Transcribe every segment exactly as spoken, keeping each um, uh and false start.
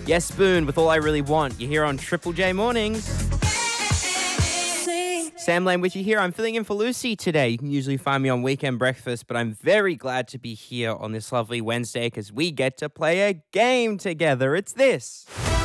Yes, Spoon, with All I Really Want. You're here on Triple J Mornings. Sam Lane with you here. I'm filling in for Lucy today. You can usually find me on Weekend Breakfast, but I'm very glad to be here on this lovely Wednesday because we get to play a game together. It's this.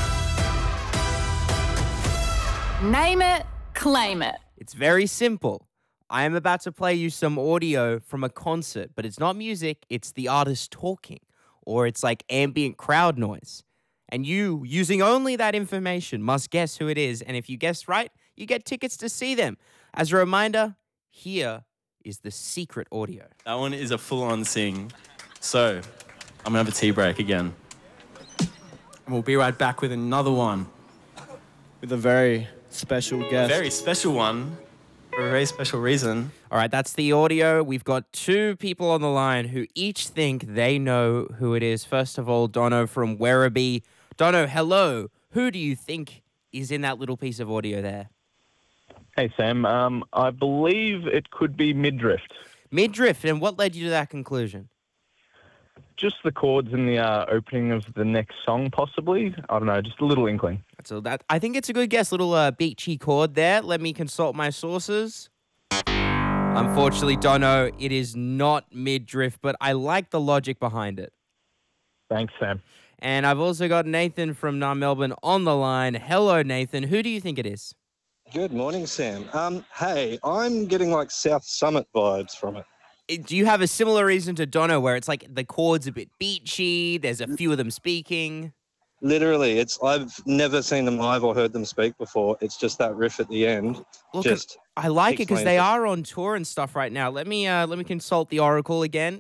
Name it, claim it. It's very simple. I am about to play you some audio from a concert, but it's not music, it's the artist talking, or it's like ambient crowd noise. And you, using only that information, must guess who it is. And if you guess right, you get tickets to see them. As a reminder, here is the secret audio. That one is a full-on sing. So, I'm going to have a tea break again. And we'll be right back with another one. With a very special guest. A very special one for a very special reason. All right, that's the audio. We've got two people on the line who each think they know who it is. First of all, Dono from Werribee. Dono, hello. Who do you think is in that little piece of audio there? Hey, Sam. Um, I believe it could be Midriff. Midriff, and what led you to that conclusion? Just the chords in the uh, opening of the next song, possibly. I don't know, just a little inkling. So that I think it's a good guess. Little uh, beachy chord there. Let me consult my sources. Unfortunately, Dono, it is not Midriff, but I like the logic behind it. Thanks, Sam. And I've also got Nathan from Nar Melbourne on the line. Hello, Nathan. Who do you think it is? Good morning, Sam. Um, hey, I'm getting like South Summit vibes from it. Do you have a similar reason to Dono where it's like the chord's a bit beachy, there's a few of them speaking? Literally, it's I've never seen them live or heard them speak before. It's just that riff at the end. Look, just I like it because they explains are on tour and stuff right now. Let me uh, let me consult the Oracle again.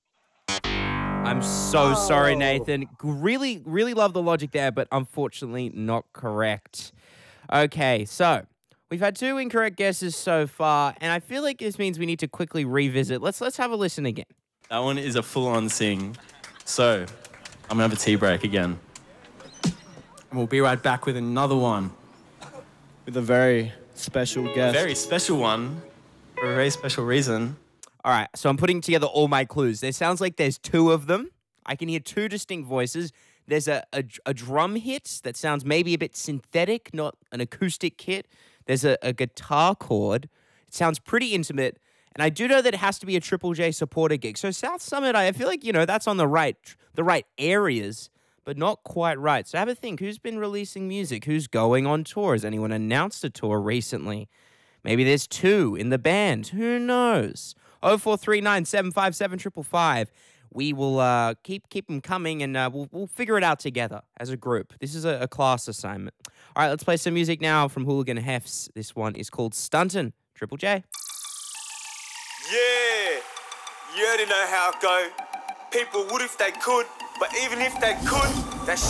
I'm so Oh. sorry, Nathan. Really, really love the logic there, but unfortunately not correct. Okay, so we've had two incorrect guesses so far, and I feel like this means we need to quickly revisit. Let's let's have a listen again. That one is a full-on sing. So, I'm going to have a tea break again. And we'll be right back with another one. With a very special A guest. very special one for a very special reason. All right, so I'm putting together all my clues. There sounds like there's two of them. I can hear two distinct voices. There's a, a, a drum hit that sounds maybe a bit synthetic, not an acoustic kit. There's a, a guitar chord. It sounds pretty intimate. And I do know that it has to be a Triple J supporter gig. So South Summit, I feel like, you know, that's on the right, the right areas, but not quite right. So have a think. Who's been releasing music? Who's going on tour? Has anyone announced a tour recently? Maybe there's two in the band. Who knows? oh four three nine, seven five seven, five five five. We will uh, keep keep them coming, and uh, we'll, we'll figure it out together as a group. This is a, a class assignment. All right, let's play some music now from Hooligan Hefts. This one is called Stuntin', Triple J. Yeah, you already know how it go. People would if they could, but even if they could,